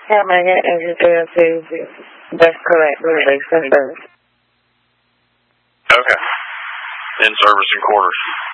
Hammerhead Engineering says that's correct. Release and service. Okay. In service and quarters.